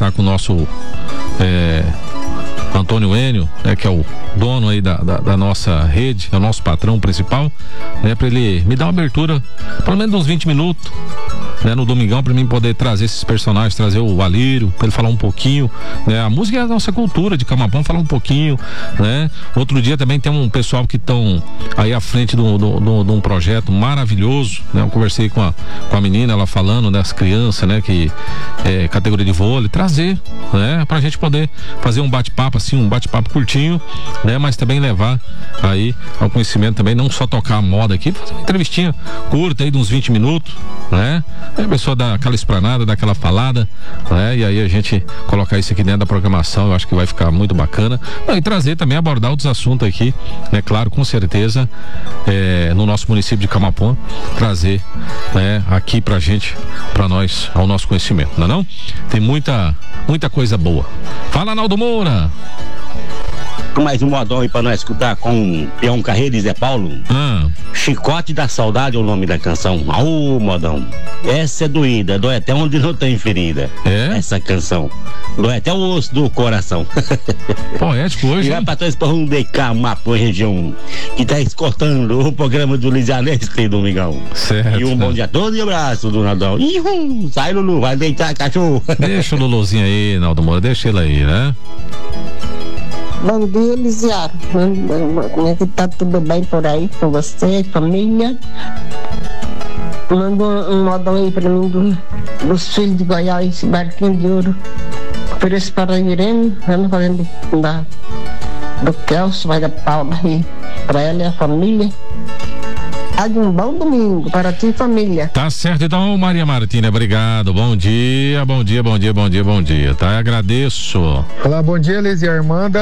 conversar com o nosso Antônio Enio, né, que é o dono aí da nossa rede, é o nosso patrão principal, né, para ele me dar uma abertura, pelo menos uns 20 minutos, né, no domingão, para mim poder trazer esses personagens, trazer o Alírio, para ele falar um pouquinho, né, a música é a nossa cultura de Camapão, falar um pouquinho, né. Outro dia também tem um pessoal que estão aí à frente de um projeto maravilhoso, né, eu conversei com a menina, ela falando das crianças, né, que é categoria de vôlei, trazer, né, pra gente poder fazer um bate-papo assim, um bate-papo curtinho, né, mas também levar aí ao conhecimento também, não só tocar a moda aqui, fazer uma entrevistinha curta aí de uns 20 minutos, né, aí a pessoa dá aquela esplanada, dá aquela falada, né, e aí a gente colocar isso aqui dentro da programação, eu acho que vai ficar muito bacana, e trazer também, abordar outros assuntos aqui, né, claro, com certeza, no nosso município de Camapão, trazer, né, aqui pra gente, pra nós, ao nosso conhecimento, não é não? Tem muita coisa boa. Fala, Naldo Moura! Mais um modão aí pra nós escutar com Peão Carreiro e Zé Paulo. Chicote da Saudade é o nome da canção. Modão, essa é doída, dói até onde não tem ferida. Essa canção dói até o osso do coração. Poético hoje, e vai pra trás pra um de Camapão, região que tá escutando o programa do Lisianeste, Domingão. Certo. E um bom dia todo e abraço do Naldão. Sai, Lulu, vai deitar, cachorro. Deixa o Luluzinho aí, Naldo Moura, deixa ele aí, né? Bom dia, Lisiaro. Como é que tá tudo bem por aí com você, família? Manda um modão aí pra mim dos filhos de Goiás, Barquinho de Ouro. Ofereço para a Irene, vamos fazendo do Kelso, vai da Paula aí, pra ela e a família. De um bom domingo para ti, família. Tá certo, então, Maria Martina, obrigado. Bom dia, tá? Agradeço. Olá, bom dia, Lisia Armanda.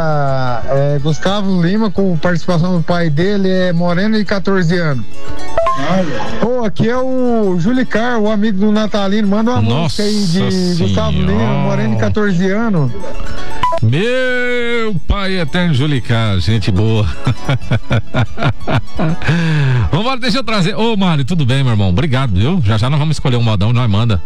Gustavo Lima, com participação do pai dele, moreno de 14 anos. Aqui é o Julicar, o amigo do Natalino. Manda uma música aí de Gustavo Lima, moreno de 14 anos. Meu pai eterno Julicar, gente boa. Vambora, deixa eu trazer. Ô, Mário, tudo bem, meu irmão? Obrigado, viu? Já nós vamos escolher um modão, nós manda.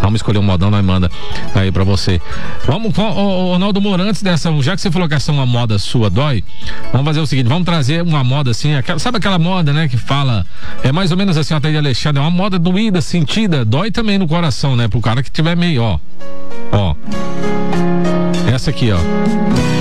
Aí pra você. Vamos com o Naldo Moura, antes dessa, já que você falou que essa é uma moda sua, dói, vamos fazer o seguinte, vamos trazer uma moda assim, sabe aquela moda, né, que fala, é mais ou menos assim, até de Alexandre, é uma moda doída, sentida, dói também no coração, né, pro cara que tiver meio, ó. Essa aqui, ó.